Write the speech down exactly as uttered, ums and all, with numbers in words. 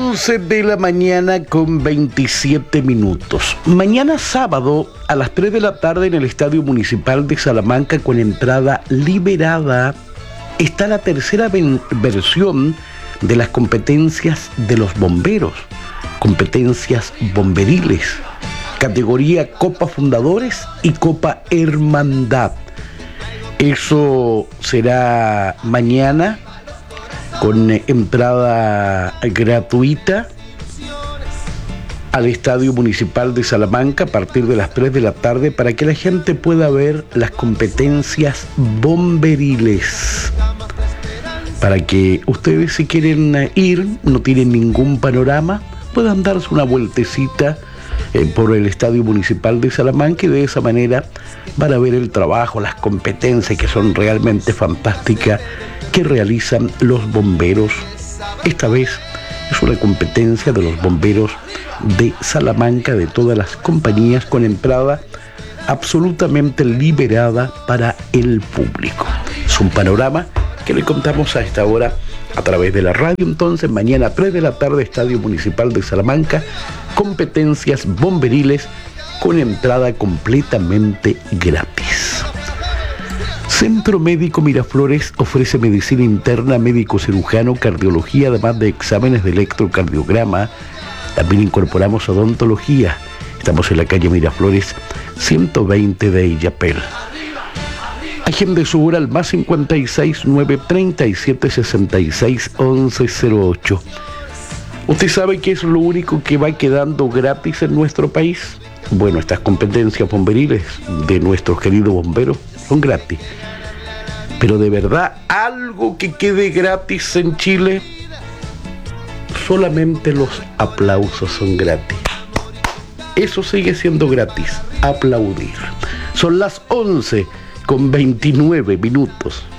once de la mañana con veintisiete minutos. Mañana sábado a las tres de la tarde en el Estadio Municipal de Salamanca, con entrada liberada, está la tercera ven- versión de las competencias de los bomberos, competencias bomberiles, categoría Copa Fundadores y Copa Hermandad. Eso será mañana con entrada gratuita al Estadio Municipal de Salamanca a partir de las tres de la tarde, para que la gente pueda ver las competencias bomberiles. Para que ustedes, si quieren ir, no tienen ningún panorama, puedan darse una vueltecita eh, por el Estadio Municipal de Salamanca, y de esa manera van a ver el trabajo, las competencias que son realmente fantásticas que realizan los bomberos. Esta vez es una competencia de los bomberos de Salamanca, de todas las compañías, con entrada absolutamente liberada para el público. Es un panorama que le contamos a esta hora a través de la radio. Entonces, mañana tres de la tarde, Estadio Municipal de Salamanca, competencias bomberiles con entrada completamente gratis. Centro Médico Miraflores ofrece medicina interna, médico cirujano, cardiología, además de exámenes de electrocardiograma. También incorporamos odontología. Estamos en la calle Miraflores ciento veinte de Illapel. Agende su hora al más cincuenta y seis, nueve treinta y siete, sesenta y seis, once cero ocho. ¿Usted sabe qué es lo único que va quedando gratis en nuestro país? Bueno, estas competencias bomberiles de nuestros queridos bomberos son gratis. Pero de verdad, algo que quede gratis en Chile, solamente los aplausos son gratis. Eso sigue siendo gratis, aplaudir. Son las once con veintinueve minutos.